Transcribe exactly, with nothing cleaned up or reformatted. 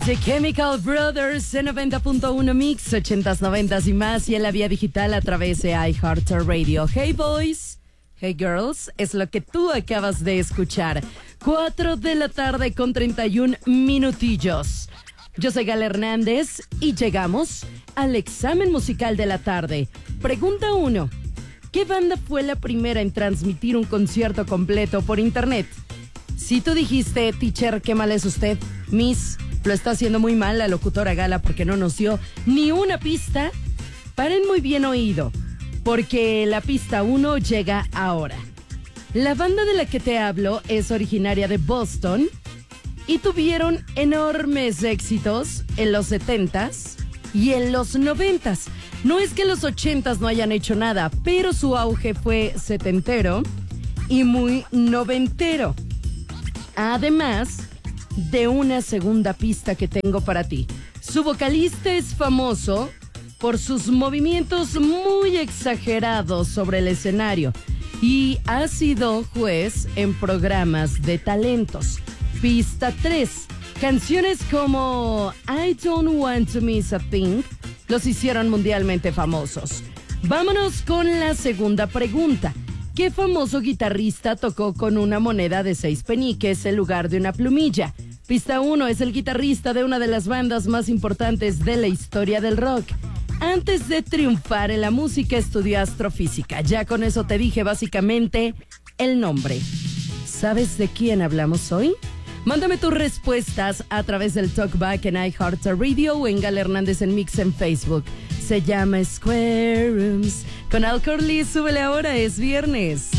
The Chemical Brothers en noventa punto uno Mix, ochentas, noventas y más, y en la vía digital a través de iHeartRadio. Hey boys, hey girls, es lo que tú acabas de escuchar. Cuatro de la tarde con treinta y un minutillos. Yo soy Gala Hernández y llegamos al examen musical de la tarde. Pregunta uno. ¿Qué banda fue la primera en transmitir un concierto completo por internet? Si tú dijiste, teacher, qué mal es usted, Miss, lo está haciendo muy mal la locutora Gala porque no nos dio ni una pista, paren muy bien oído, porque la pista uno llega ahora. La banda de la que te hablo es originaria de Boston y tuvieron enormes éxitos en los setentas y en los noventas. No es que los ochentas no hayan hecho nada, pero su auge fue setentero y muy noventero. Además de una segunda pista que tengo para ti. Su vocalista es famoso por sus movimientos muy exagerados sobre el escenario y ha sido juez en programas de talentos. Pista tres. Canciones como I Don't Want to Miss a Thing los hicieron mundialmente famosos. Vámonos con la segunda pregunta. ¿Qué famoso guitarrista tocó con una moneda de seis peniques en lugar de una plumilla? Pista uno. Es el guitarrista de una de las bandas más importantes de la historia del rock. Antes de triunfar en la música estudió astrofísica. Ya con eso te dije básicamente el nombre. ¿Sabes de quién hablamos hoy? Mándame tus respuestas a través del Talkback en iHeartRadio o en Gala Hernández en Mix en Facebook. Se llama Square Rooms. Con Al Corley, súbele ahora, es viernes.